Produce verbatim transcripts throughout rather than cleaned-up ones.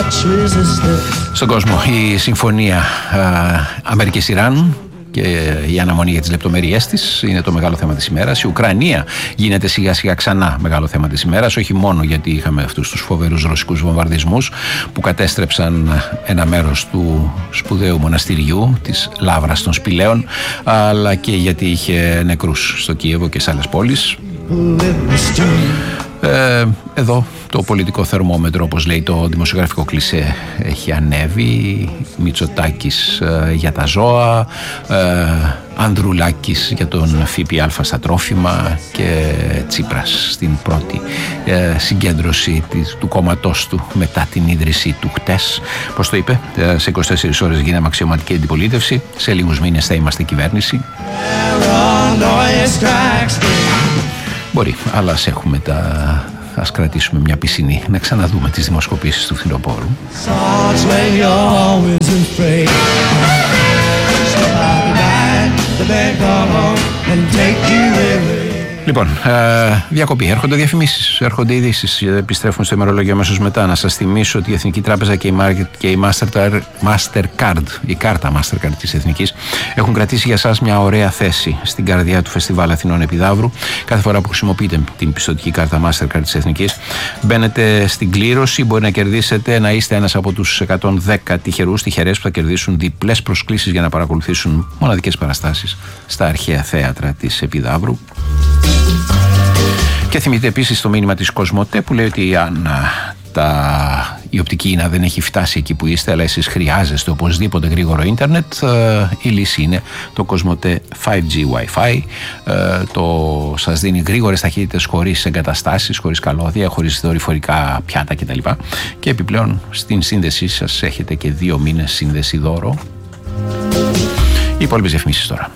Στον κόσμο η συμφωνία Αμερικής-Ιράν και η αναμονή για τις λεπτομέρειές της είναι το μεγάλο θέμα της ημέρας. Η Ουκρανία γίνεται σιγά σιγά ξανά μεγάλο θέμα της ημέρας, όχι μόνο γιατί είχαμε αυτούς τους φοβερούς ρωσικούς βομβαρδισμούς που κατέστρεψαν ένα μέρος του σπουδαίου μοναστηριού της Λαύρας των Σπηλαίων, αλλά και γιατί είχε νεκρούς στο Κίεβο και σε άλλες πόλεις. Ε, εδώ το πολιτικό θερμόμετρο, όπως λέει το δημοσιογραφικό κλισέ, έχει ανέβει. Μητσοτάκης ε, για τα ζώα, ε, Ανδρουλάκης για τον ΦΠΑ στα τρόφιμα και Τσίπρας στην πρώτη ε, συγκέντρωση της, του κόμματός του μετά την ίδρυσή του χτες. Πώς το είπε, ε, σε είκοσι τέσσερις ώρες γίναμε αξιωματική αντιπολίτευση, σε λίγους μήνες θα είμαστε κυβέρνηση. Μπορεί, αλλά ας έχουμε τα... Ας κρατήσουμε μια πισινή, να ξαναδούμε τις δημοσκοπήσεις του φθινοπόρου. Λοιπόν, ε, διακοπή. Έρχονται διαφημίσεις, έρχονται ειδήσεις, επιστρέφουν στο ημερολόγιο αμέσως μετά. Να σας θυμίσω ότι η Εθνική Τράπεζα και η, Market, και η Mastercard, η κάρτα Mastercard της Εθνικής, έχουν κρατήσει για σας μια ωραία θέση στην καρδιά του Φεστιβάλ Αθηνών Επιδαύρου. Κάθε φορά που χρησιμοποιείτε την πιστωτική κάρτα Mastercard της Εθνικής, μπαίνετε στην κλήρωση, μπορεί να κερδίσετε, να είστε ένας από τους εκατόν δέκα τυχερούς, τυχερές που θα κερδίσουν διπλές προσκλήσεις για να παρακολουθήσουν μοναδικές παραστάσεις στα αρχαία θέατρα της Επιδαύρου. Και θυμηθείτε επίσης το μήνυμα της Κοσμοτέ που λέει ότι αν τα, η οπτική ίνα δεν έχει φτάσει εκεί που είστε, αλλά εσείς χρειάζεστε οπωσδήποτε γρήγορο ίντερνετ, η λύση είναι το Κοσμοτέ φάιβ τζι Wi-Fi. Το σας δίνει γρήγορες ταχύτητες χωρίς εγκαταστάσεις, χωρίς καλώδια, χωρίς δορυφορικά πιάτα κτλ. Και επιπλέον στην σύνδεσή σας έχετε και δύο μήνες σύνδεση δώρο. Οι υπόλοιπες διαφημίσεις τώρα.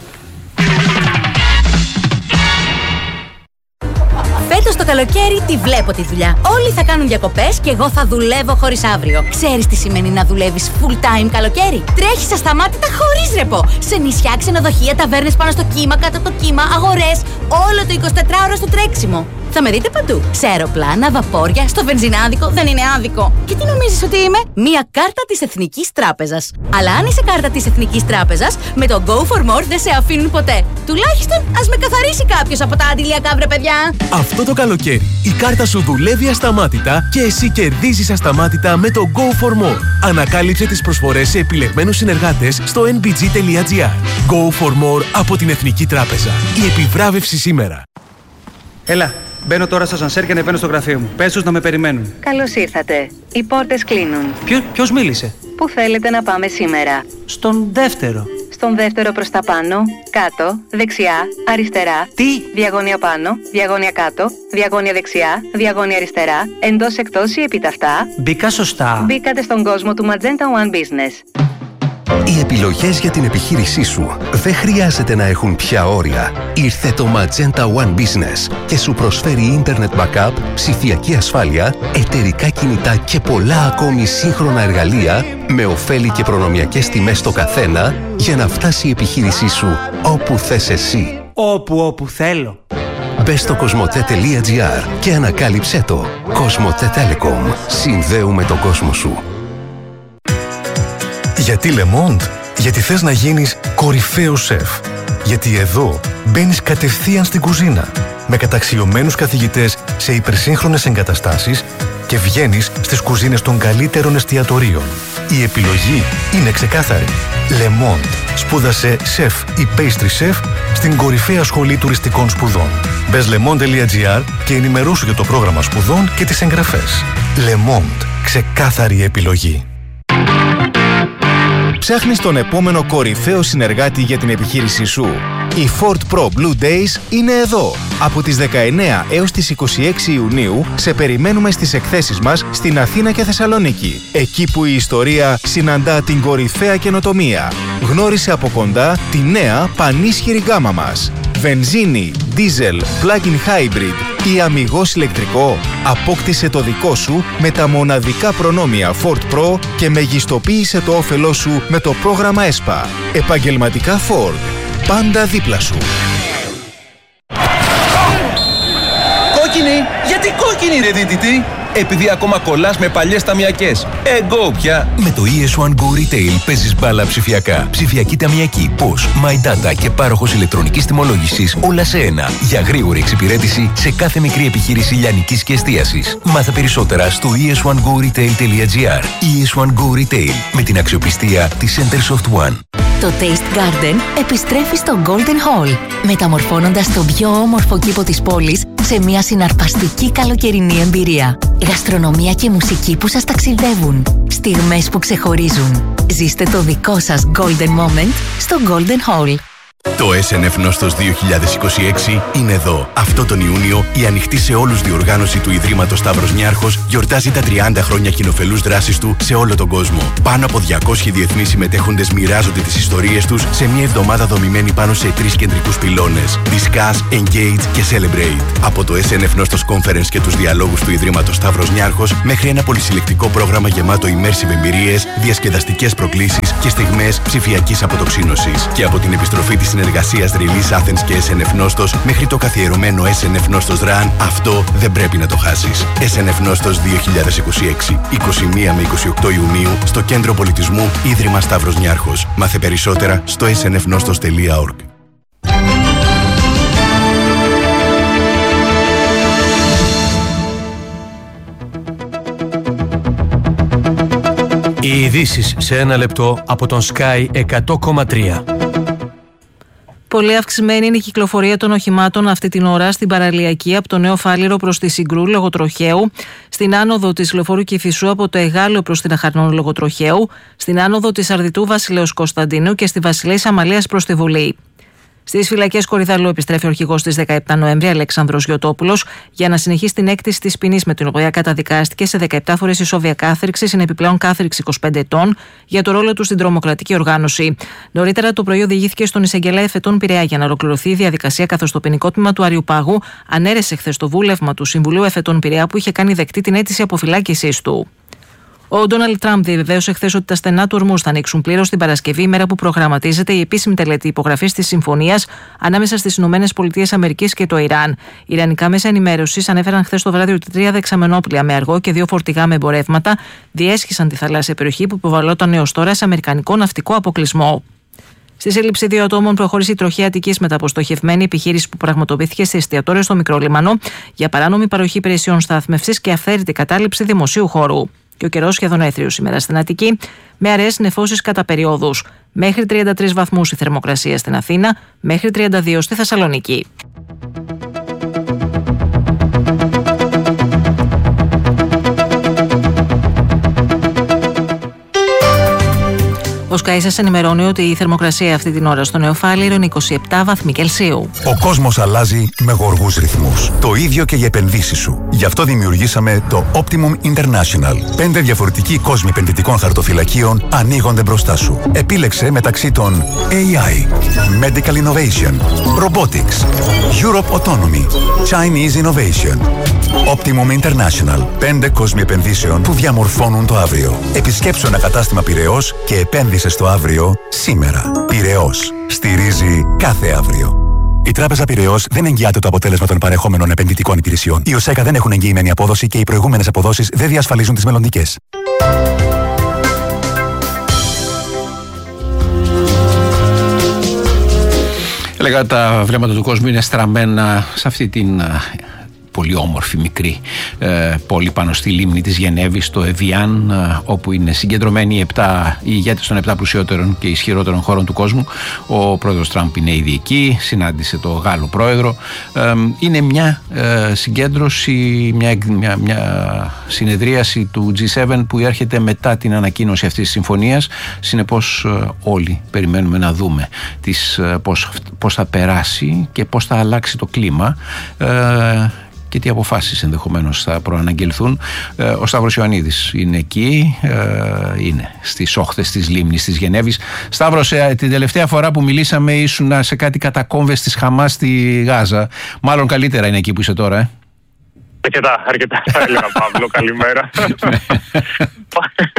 Φέτος το καλοκαίρι τη βλέπω τη δουλειά. Όλοι θα κάνουν διακοπές και εγώ θα δουλεύω χωρίς αύριο. Ξέρεις τι σημαίνει να δουλεύεις full time καλοκαίρι? Τρέχεις ασταμάτητα χωρίς ρεπό. Σε νησιά, ξενοδοχεία, ταβέρνες πάνω στο κύμα, κάτω από το κύμα, αγορές. Όλο το εικοσιτετράωρο στο τρέξιμο. Θα με δείτε παντού. Σε αεροπλάνα, βαπόρια, στο βενζινάδικο, δεν είναι άδικο. Και τι νομίζεις ότι είμαι? Μία κάρτα της Εθνικής Τράπεζας. Αλλά αν είσαι κάρτα της Εθνικής Τράπεζας, με το Go for More δεν σε αφήνουν ποτέ. Τουλάχιστον ας με καθαρίσει κάποιος από τα αντιλιακά, βρε παιδιά. Αυτό το καλοκαίρι η κάρτα σου δουλεύει ασταμάτητα και εσύ κερδίζεις ασταμάτητα με το Go for More. Ανακάλυψε τις προσφορές σε επιλεγμένους συνεργάτες στο εν μπι τζι τελεία τζι άρ. Go for More από την Εθνική Τράπεζα. Η επιβράβευση σήμερα. Έλα. Μπαίνω τώρα στο ασανσέρ και ανεβαίνω στο γραφείο μου. Πες τους να με περιμένουν. Καλώς ήρθατε. Οι πόρτες κλείνουν. Ποιο, ποιος μίλησε? Πού θέλετε να πάμε σήμερα? Στον δεύτερο. Στον δεύτερο προς τα πάνω, κάτω, δεξιά, αριστερά. Τι? Διαγώνια πάνω, διαγώνια κάτω, διαγώνια δεξιά, διαγώνια αριστερά, εντός εκτός ή επιταυτά. Μπήκα σωστά. Μπήκατε στον κόσμο του Magenta One Business. Οι επιλογές για την επιχείρησή σου δεν χρειάζεται να έχουν πια όρια. Ήρθε το Magenta One Business και σου προσφέρει Internet Backup, ψηφιακή ασφάλεια, εταιρικά κινητά και πολλά ακόμη σύγχρονα εργαλεία με ωφέλη και προνομιακές τιμές στο καθένα για να φτάσει η επιχείρησή σου όπου θες εσύ. Όπου όπου θέλω. Μπες στο κοσμοτέ τελεία τζι άρ και ανακάλυψέ το. Κοσμοτέ Telecom. Συνδέουμε τον κόσμο σου. Γιατί Le Monde? Γιατί θες να γίνεις κορυφαίος σεφ. Γιατί εδώ μπαίνεις κατευθείαν στην κουζίνα με καταξιωμένους καθηγητές σε υπερσύγχρονες εγκαταστάσεις και βγαίνεις στις κουζίνες των καλύτερων εστιατορίων. Η επιλογή είναι ξεκάθαρη. Le Monde. Σπούδασε σεφ ή pastry chef στην κορυφαία σχολή τουριστικών σπουδών. Μπες le monde τελεία τζι άρ και ενημερώσου για το πρόγραμμα σπουδών και τις εγγραφές. Le Monde. Ξεκάθαρη επιλογή. Ψάχνεις τον επόμενο κορυφαίο συνεργάτη για την επιχείρησή σου? Οι Ford Pro Blue Days είναι εδώ. Από τις δεκαεννέα έως τις είκοσι έξι Ιουνίου σε περιμένουμε στις εκθέσεις μας στην Αθήνα και Θεσσαλονίκη. Εκεί που η ιστορία συναντά την κορυφαία καινοτομία. Γνώρισε από κοντά τη νέα πανίσχυρη γκάμα μας. Βενζίνη, diesel, plug-in hybrid ή αμιγώς ηλεκτρικό. Απόκτησε το δικό σου με τα μοναδικά προνόμια Ford Pro και μεγιστοποίησε το όφελό σου με το πρόγραμμα ΕΣΠΑ. Επαγγελματικά Ford. Πάντα δίπλα σου. Κόκκινη! Γιατί κόκκινη, ρε δίτητη! επειδή ακόμα κολλάς με παλιές ταμιακές. Εγκό πια! Με το ι ες βαν Go Retail παίζεις μπάλα ψηφιακά. Ψηφιακή ταμιακή, πώς, My Data και πάροχος ηλεκτρονικής τιμολόγησης, όλα σε ένα. Για γρήγορη εξυπηρέτηση σε κάθε μικρή επιχείρηση λιανικής και εστίασης. Μάθε περισσότερα στο ι ες βαν go retail τελεία τζι άρ. ι ες βαν Go Retail, με την αξιοπιστία της Centersoft One. Το Taste Garden επιστρέφει στο Golden Hall, μεταμορφώνοντας τον πιο όμορφο κήπο της πόλης σε μια συναρπαστική καλοκαιρινή εμπειρία. Γαστρονομία και μουσική που σας ταξιδεύουν. Στιγμές που ξεχωρίζουν. Ζήστε το δικό σας Golden Moment στο Golden Hall. Το ες εν εφ Νόστος δύο χιλιάδες είκοσι έξι είναι εδώ. Αυτό τον Ιούνιο η ανοιχτή σε όλους διοργάνωση του Ιδρύματος Σταύρος Νιάρχος γιορτάζει τα τριάντα χρόνια κοινοφελούς δράσης του σε όλο τον κόσμο. Πάνω από διακόσιοι διεθνείς συμμετέχοντες μοιράζονται τις ιστορίες τους σε μια εβδομάδα δομημένη πάνω σε τρεις κεντρικούς πυλώνες: Discuss, Engage και Celebrate. Από το ες εν εφ Νόστος Conference και τους διαλόγους του Ιδρύματος Σταύρος Νιάρχος μέχρι ένα πολυσυλλεκτικό πρόγραμμα γεμάτο immersive εμπειρίες, διασκεδαστικές προκλήσεις και στιγμές ψηφιακής αποτοξίνωσης. Και από την επιστροφή της συνεργασίας Release Athens και ες εν εφ Νόστος μέχρι το καθιερωμένο ες εν εφ Νόστος Run, αυτό δεν πρέπει να το χάσεις. ες εν εφ Νόστος δύο χιλιάδες είκοσι έξι, είκοσι μία με είκοσι οκτώ Ιουνίου, στο Κέντρο Πολιτισμού Ίδρυμα Σταύρος Νιάρχος. Μάθε περισσότερα στο ες εν εφ νόστος τελεία org. Οι ειδήσεις σε ένα λεπτό από τον Sky εκατό κόμμα τρία. Πολύ αυξημένη είναι η κυκλοφορία των οχημάτων αυτή την ώρα στην παραλιακή από το Νέο Φάληρο προς τη Συγκρού λόγω τροχαίου, στην άνοδο της Λεωφορού Κηφισού από το Εγάλεο προς την Αχαρνών λόγω τροχαίου, στην άνοδο της Αρδιτού Βασιλέως Κωνσταντίνου και στη Βασιλέης Αμαλίας προς τη Βουλή. Στις φυλακές Κορυδαλού επιστρέφει ο αρχηγός της δεκαεπτά Νοέμβρη, Αλέξανδρος Γιωτόπουλος, για να συνεχίσει την έκτηση της ποινής με την οποία καταδικάστηκε σε δεκαεπτά φορές ισόβια κάθριξη, είναι επιπλέον κάθριξη είκοσι πέντε ετών, για το ρόλο του στην τρομοκρατική οργάνωση. Νωρίτερα το πρωί οδηγήθηκε στον εισαγγελέα Εφετών Πειραιά για να ολοκληρωθεί η διαδικασία, καθώς το ποινικό τμήμα του Αριουπάγου ανέρεσε χθες το βούλευμα του Συμβουλίου Εφετών Πειραιά που είχε κάνει δεκτή την αίτηση αποφυλάκησής του. Ο Ντόναλντ Τραμπ διαβεβαίωσε χθες ότι τα στενά του Ορμούζ θα ανοίξουν πλήρως την Παρασκευή, ημέρα που προγραμματίζεται η επίσημη τελετή υπογραφής της συμφωνίας ανάμεσα στις ΗΠΑ και το Ιράν. Ιρανικά μέσα ενημέρωσης ανέφεραν χθες το βράδυ ότι τρία δεξαμενόπλια με αργό και δύο φορτηγά με εμπορεύματα διέσχισαν τη θαλάσσια περιοχή που υποβαλλόταν έως τώρα σε αμερικανικό ναυτικό αποκλεισμό. Στη σύλληψη δύο ατόμων προχώρησε η τροχαία Αττικής με τα αποστοχευμένη επιχείρηση που πραγματοποιήθηκε σε εστιατόριο στο Μικρό Λίμανο για παράνομη παροχή υπηρεσιών στάθμευσης και αυθαίρετη κατάληψη δημοσίου χώρου. Και ο καιρός σχεδόν έθριος σήμερα στην Αττική, με αραιές νεφώσεις κατά περιόδους. Μέχρι τριάντα τρεις βαθμούς η θερμοκρασία στην Αθήνα, μέχρι τριάντα δύο στη Θεσσαλονίκη. Ο Sky σας ενημερώνει ότι η θερμοκρασία αυτή την ώρα στο Νέο Φάληρο είναι είκοσι επτά βαθμοί Κελσίου. Ο κόσμος αλλάζει με γοργούς ρυθμούς. Το ίδιο και για επενδύσεις σου. Γι' αυτό δημιουργήσαμε το Optimum International. Πέντε διαφορετικοί κόσμοι επενδυτικών χαρτοφυλακίων ανοίγονται μπροστά σου. Επίλεξε μεταξύ των έι άι, Medical Innovation, Robotics, Europe Autonomy, Chinese Innovation. Optimum International. Πέντε κόσμοι επενδύσεων που διαμορφώνουν το αύριο. Επισκέψου ένα κατάστημα Πειραιώς και επένδυσε στο αύριο σήμερα. Πειραιώς. Στηρίζει κάθε αύριο. Η Τράπεζα Πειραιώς δεν εγγυάται το αποτέλεσμα των παρεχόμενων επενδυτικών υπηρεσιών. Οι ΟΣΕΚΑ δεν έχουν εγγυημένη απόδοση και οι προηγούμενες αποδόσεις δεν διασφαλίζουν τις μελλοντικές. Έλεγα, τα βλέμματα του κόσμου είναι στραμμένα σε αυτή την πολύ όμορφη μικρή ε, πόλη πάνω στη λίμνη της Γενέβης, το Εβιάν, ε, όπου είναι συγκεντρωμένοι οι, επτά, οι ηγέτες των επτά πλουσιότερων και ισχυρότερων χώρων του κόσμου. Ο πρόεδρος Τραμπ είναι ήδη εκεί, συνάντησε το Γάλλο πρόεδρο. Ε, είναι μια ε, συγκέντρωση, μια, μια, μια συνεδρίαση του τζι επτά που έρχεται μετά την ανακοίνωση αυτής της συμφωνίας. Συνεπώς ε, όλοι περιμένουμε να δούμε τις, ε, πώς, πώς θα περάσει και πώς θα αλλάξει το κλίμα ε, και τι αποφάσεις ενδεχομένως θα προαναγγελθούν. Ο Σταύρος Ιωαννίδης είναι εκεί, είναι στις όχθες της λίμνης της Γενέβης. Σταύρος, την τελευταία φορά που μιλήσαμε ήσουν σε κάτι κατακόμβες της Χαμάς στη Γάζα. Μάλλον καλύτερα είναι εκεί που είσαι τώρα, ε? Αρκετά, αρκετά θα έλεγα, Παύλο, καλημέρα.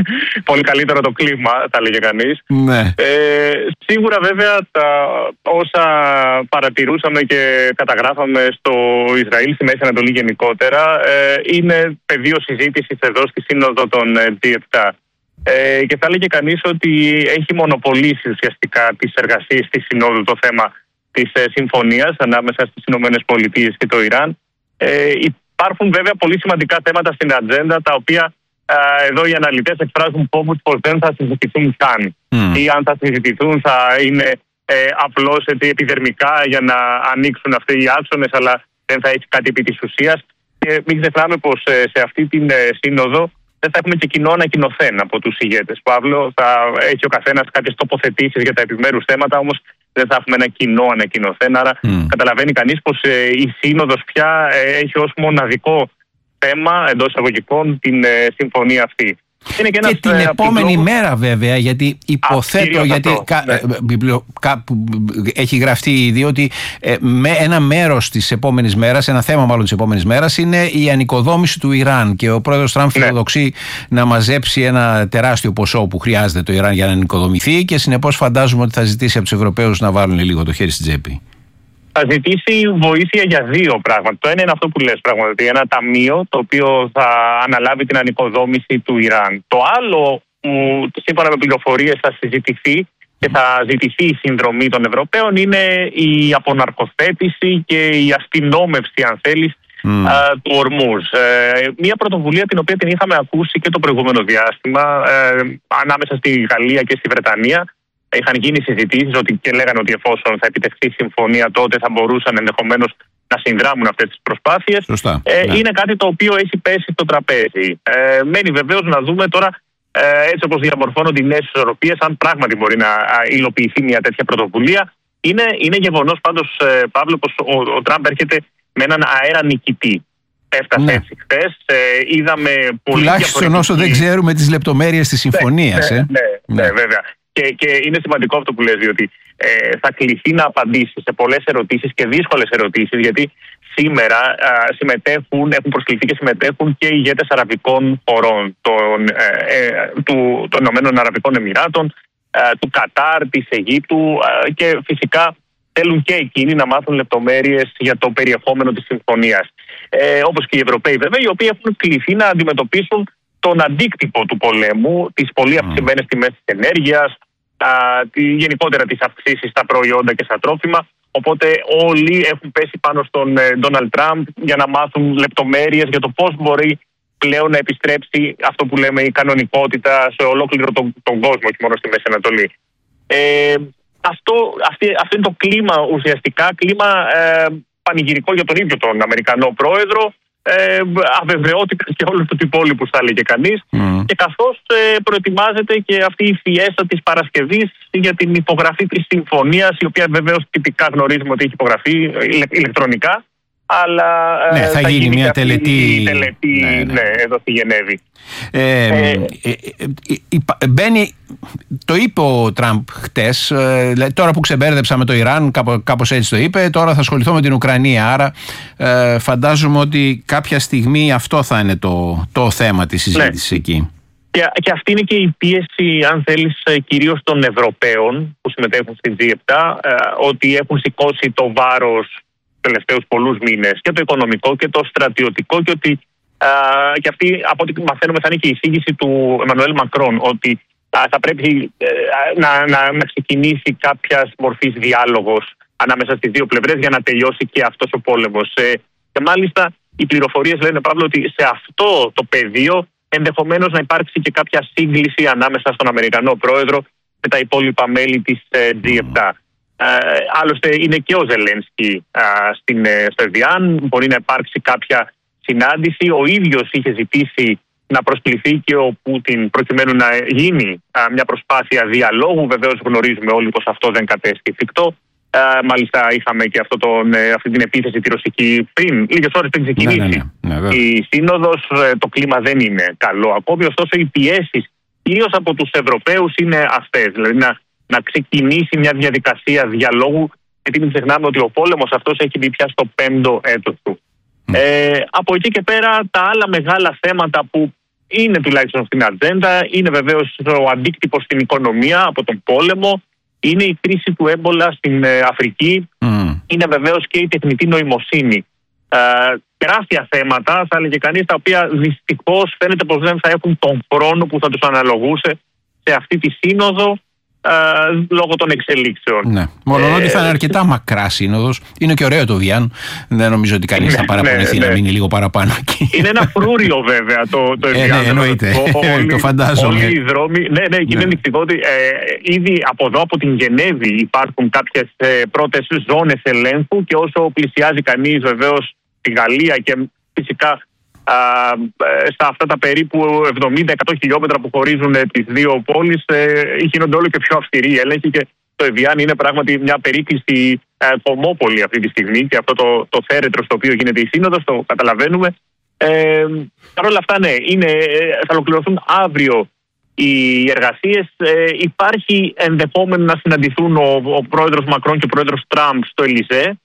πολύ καλύτερο το κλίμα, θα λέγε κανείς. Ναι. Ε, σίγουρα βέβαια τα όσα παρατηρούσαμε και καταγράφαμε στο Ισραήλ, στη Μέση Ανατολή γενικότερα, ε, είναι πεδίο συζήτησης εδώ στη Σύνοδο των τζι επτά. Ε, και θα έλεγε κανείς ότι έχει μονοπολίσει ουσιαστικά τις εργασίες της Συνόδου το θέμα της ε, συμφωνίας ανάμεσα στις Ηνωμένες Πολιτείες και το Ιράν. Ε, υπάρχουν βέβαια πολύ σημαντικά θέματα στην ατζέντα, τα οποία ε, εδώ οι αναλυτές εκφράζουν φόβους πως δεν θα συζητηθούν καν. Mm. Ή αν θα συζητηθούν θα είναι ε, απλώς έτσι, επιδερμικά για να ανοίξουν αυτοί οι άξονες, αλλά δεν θα έχει κάτι επί της ουσίας. Και μην ξεχνάμε πως ε, σε αυτή την ε, σύνοδο δεν θα έχουμε και κοινό ανακοινωθέν από τους ηγέτες. Παύλο, θα έχει ο καθένας κάποιες τοποθετήσεις για τα επιμέρους θέματα, όμως δεν θα έχουμε ένα κοινό ανακοινωθέν. Άρα mm. καταλαβαίνει κανείς πως ε, η σύνοδος πια ε, έχει ως μοναδικό θέμα εντός εισαγωγικών την ε, συμφωνία αυτή. Είναι και, ένας, και την ε, επόμενη λόγους... μέρα βέβαια, γιατί υποθέτω, γιατί αυτό, κα, ναι. βιβλιο, κάπου έχει γραφτεί ήδη ότι ε, με ένα μέρος της επόμενης μέρας, ένα θέμα μάλλον της επόμενης μέρας, είναι η ανοικοδόμηση του Ιράν, και ο πρόεδρος Τραμπ ναι. φιλοδοξεί να μαζέψει ένα τεράστιο ποσό που χρειάζεται το Ιράν για να ανοικοδομηθεί, και συνεπώς φαντάζομαι ότι θα ζητήσει από τους Ευρωπαίους να βάλουν λίγο το χέρι στην τσέπη. Θα ζητήσει βοήθεια για δύο πράγματα. Το ένα είναι αυτό που λες πραγματικά, ένα ταμείο το οποίο θα αναλάβει την ανοικοδόμηση του Ιράν. Το άλλο που σύμφωνα με πληροφορίες θα συζητηθεί και θα ζητηθεί η συνδρομή των Ευρωπαίων είναι η αποναρκοθέτηση και η αστυνόμευση, αν θέλεις, mm. α, του Ορμούζ. Ε, μια πρωτοβουλία την οποία την είχαμε ακούσει και το προηγούμενο διάστημα ε, ανάμεσα στη Γαλλία και στη Βρετανία. Είχαν γίνει συζητήσεις ότι και λέγανε ότι εφόσον θα επιτευχθεί συμφωνία, τότε θα μπορούσαν ενδεχομένως να συνδράμουν αυτές τις προσπάθειες. Σωστά, ε, ναι. Είναι κάτι το οποίο έχει πέσει στο τραπέζι. Ε, μένει βεβαίως να δούμε τώρα, ε, έτσι όπως διαμορφώνονται οι νέες ισορροπίες, αν πράγματι μπορεί να υλοποιηθεί μια τέτοια πρωτοβουλία. Είναι, είναι γεγονός πάντως, ε, Παύλο, πως ο, ο Τραμπ έρχεται με έναν αέρα νικητή. Έφτασε ναι. έτσι χθες. Ε, είδαμε πολύ τουλάχιστον όσο δεν ξέρουμε τις λεπτομέρειες της συμφωνίας. Ναι, ε. ναι, ναι, ναι, βέβαια. Και, και είναι σημαντικό αυτό που λες, διότι ε, θα κληθεί να απαντήσει σε πολλές ερωτήσεις και δύσκολες ερωτήσεις, γιατί σήμερα α, συμμετέχουν, έχουν προσκληθεί και συμμετέχουν και οι ηγέτες αραβικών χωρών, των, ε, ε, του, των Ηνωμένων Αραβικών Εμιράτων, ε, του Κατάρ, της Αιγύπτου ε, και φυσικά θέλουν και εκείνοι να μάθουν λεπτομέρειες για το περιεχόμενο της συμφωνίας. Ε, όπως και οι Ευρωπαίοι βέβαια, οι οποίοι έχουν κληθεί να αντιμετωπίσουν τον αντίκτυπο του πολέμου, τις πολύ αυξημένες τιμές της ενέργειας, α, τη, γενικότερα τις αυξήσεις στα προϊόντα και στα τρόφιμα. Οπότε όλοι έχουν πέσει πάνω στον Ντόναλντ Τραμπ για να μάθουν λεπτομέρειες για το πώς μπορεί πλέον να επιστρέψει αυτό που λέμε η κανονικότητα σε ολόκληρο τον, τον κόσμο, όχι μόνο στη Μέση Ανατολή. Ε, αυτό, αυτή, αυτό είναι το κλίμα ουσιαστικά, κλίμα ε, πανηγυρικό για τον ίδιο τον Αμερικανό πρόεδρο, ε, αβεβαιότητα και όλους τους υπόλοιπους θα έλεγε κανείς, mm. και καθώς ε, προετοιμάζεται και αυτή η φιέστα της Παρασκευής για την υπογραφή της συμφωνίας, η οποία βεβαίως τυπικά γνωρίζουμε ότι έχει υπογραφεί ηλεκτρονικά, αλλά ναι, θα, θα γίνει, γίνει μια τελετή, τελετή ναι, ναι. Ναι, εδώ στη Γενέβη. Ε, ε, ε, ε, μπαίνει, το είπε ο Τραμπ χτες, ε, τώρα που ξεμπέρδεψα με το Ιράν, κάπως, κάπως έτσι το είπε, τώρα θα ασχοληθώ με την Ουκρανία, άρα ε, φαντάζομαι ότι κάποια στιγμή αυτό θα είναι το, το θέμα της συζήτησης ναι. εκεί. Και, και αυτή είναι και η πίεση, αν θέλεις, κυρίως των Ευρωπαίων που συμμετέχουν στην τζι επτά, ε, ότι έχουν σηκώσει το βάρος τελευταίους πολλούς μήνες και το οικονομικό και το στρατιωτικό, και ότι α, και αυτή, από ό,τι μαθαίνουμε, θα είναι και η εισήγηση του Εμμανουέλ Μακρόν ότι α, θα πρέπει ε, να, να, να ξεκινήσει κάποια μορφής διάλογος ανάμεσα στις δύο πλευρές για να τελειώσει και αυτός ο πόλεμος. Ε, και μάλιστα οι πληροφορίες λένε, Παύλο, ότι σε αυτό το πεδίο ενδεχομένως να υπάρξει και κάποια σύγκληση ανάμεσα στον Αμερικανό πρόεδρο με τα υπόλοιπα μέλη της ε, τζι επτά. Uh, άλλωστε είναι και ο Ζελένσκι uh, στην, uh, στο Εβιάν. Μπορεί να υπάρξει κάποια συνάντηση. Ο ίδιος είχε ζητήσει να προσκληθεί και ο Πούτιν προκειμένου να γίνει uh, μια προσπάθεια διαλόγου. Βεβαίως γνωρίζουμε όλοι πως αυτό δεν κατέστη εφικτό. Uh, μάλιστα είχαμε και αυτό τον, uh, αυτή την επίθεση τη ρωσική πριν, λίγες ώρες πριν ξεκινήσει ναι, ναι, ναι, ναι, η σύνοδος. Uh, το κλίμα δεν είναι καλό ακόμη, ωστόσο οι πιέσεις κυρίως από τους Ευρωπαίους είναι αυτές, δηλαδή να να ξεκινήσει μια διαδικασία διαλόγου, γιατί μην ξεχνάμε ότι ο πόλεμος αυτός έχει μπει πια στο πέμπτο έτος του. Mm. Ε, από εκεί και πέρα τα άλλα μεγάλα θέματα που είναι τουλάχιστον στην ατζέντα, είναι βεβαίως ο αντίκτυπος στην οικονομία από τον πόλεμο, είναι η κρίση του έμπολα στην Αφρική, mm. είναι βεβαίως και η τεχνητή νοημοσύνη. Ε, τεράστια θέματα, θα έλεγε κανείς, τα οποία δυστυχώς φαίνεται πως δεν θα έχουν τον χρόνο που θα τους αναλογούσε σε αυτή τη σύνοδο, Uh, λόγω των εξελίξεων. Ναι. Μόνο ότι θα είναι αρκετά μακρά σύνοδος. Είναι και ωραίο το Βιάν. Δεν νομίζω ότι κανείς ναι, θα παραπονεθεί ναι, ναι. να μείνει λίγο παραπάνω εκεί. Είναι ένα φρούριο βέβαια το, το Βιάν. Ε, ναι, εννοείται. Όλοι, το φαντάζομαι. Όλοι οι δρόμοι. Ναι, ναι, και ναι. είναι δυστυχώς ότι ε, ήδη από εδώ, από την Γενέβη, υπάρχουν κάποιες ε, πρώτες ζώνες ελέγχου και όσο πλησιάζει κανείς βεβαίως τη Γαλλία και φυσικά Uh, στα αυτά τα περίπου εβδομήντα με εκατό χιλιόμετρα που χωρίζουν τις δύο πόλεις, ε, γίνονται όλο και πιο αυστηροί έλεγχοι και το Εβιάν είναι πράγματι μια περίκλειστη ε, κομμόπολη αυτή τη στιγμή και αυτό το, το θέρετρο στο οποίο γίνεται η σύνοδος, το καταλαβαίνουμε. Ε, Παρ' όλα αυτά, ναι, είναι, θα ολοκληρωθούν αύριο οι εργασίες. Ε, υπάρχει ενδεχόμενο να συναντηθούν ο, ο πρόεδρος Μακρόν και ο πρόεδρος Τραμπ στο Ελιζέ.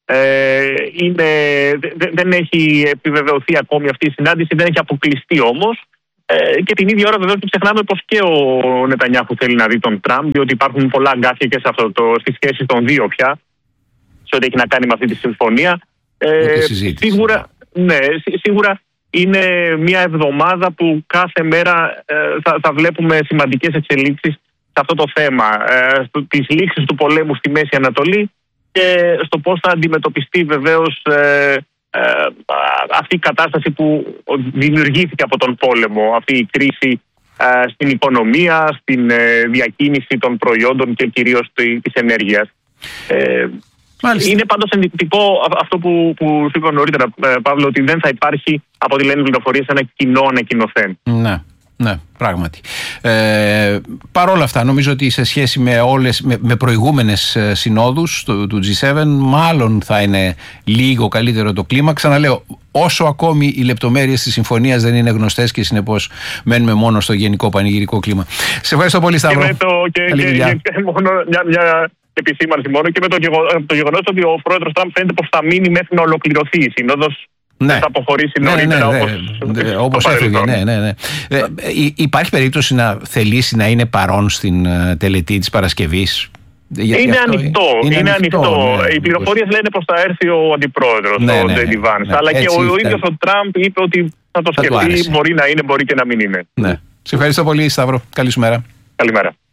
Ε, είναι, δε, δεν έχει επιβεβαιωθεί ακόμη αυτή η συνάντηση, δεν έχει αποκλειστεί όμως. Ε, και την ίδια ώρα βεβαίως μην ξεχνάμε πως και ο Νετανιάχου θέλει να δει τον Τραμπ, διότι υπάρχουν πολλά αγκάθια και σε αυτό το, στις σχέσεις των δύο πια, σε ό,τι έχει να κάνει με αυτή τη συμφωνία. Ε, σίγουρα, ναι, σίγουρα είναι μια εβδομάδα που κάθε μέρα ε, θα, θα βλέπουμε σημαντικές εξελίξεις σε αυτό το θέμα ε, της λήξης του πολέμου στη Μέση Ανατολή και στο πώς θα αντιμετωπιστεί βεβαίως ε, ε, αυτή η κατάσταση που δημιουργήθηκε από τον πόλεμο, αυτή η κρίση ε, στην οικονομία, στην ε, διακίνηση των προϊόντων και κυρίως της ενέργειας. Ε, είναι πάντως ενδεικτικό αυτό που, που σου είπα νωρίτερα, ε, Παύλο, ότι δεν θα υπάρχει από τη λένε πληροφορίες ένα κοινό ανακοινωθέν. Ναι. Ναι, πράγματι. Ε, Παρ' όλα αυτά, νομίζω ότι σε σχέση με, όλες, με, με προηγούμενες συνόδους του, του τζι σέβεν, μάλλον θα είναι λίγο καλύτερο το κλίμα. Ξαναλέω, όσο ακόμη οι λεπτομέρειες της συμφωνίας δεν είναι γνωστές και συνεπώς μένουμε μόνο στο γενικό πανηγυρικό κλίμα. Σε ευχαριστώ πολύ, Σταύρο. Και, με το, και, και, και μόνο μια, μια επισήμανση μόνο και με το, γεγονό, το γεγονός ότι ο πρόεδρος Τραμπ φαίνεται πως θα μείνει μέχρι να ολοκληρωθεί η σύνοδος. Ναι. Θα αποχωρήσει νωρίτερα, ναι, ναι, όπως, ναι, όπως έφυγε. Ναι, ναι, ναι. Ε, υπάρχει περίπτωση να θελήσει να είναι παρόν στην uh, τελετή της Παρασκευής? Είναι ανοιχτό. Είναι, είναι ανοιχτό. ανοιχτό. Ναι, Οι πληροφορίες ναι. λένε πως θα έρθει ο αντιπρόεδρος, ναι, ο ναι, Τζέι Ντι Βάνς. Ναι, αλλά έτσι, και ο, ο ίδιος ο Τραμπ είπε ότι θα το σκεφτεί. Μπορεί να είναι, μπορεί και να μην είναι. Ναι. Σε ευχαριστώ πολύ, Σταύρο. Καλή σου μέρα. Καλημέρα.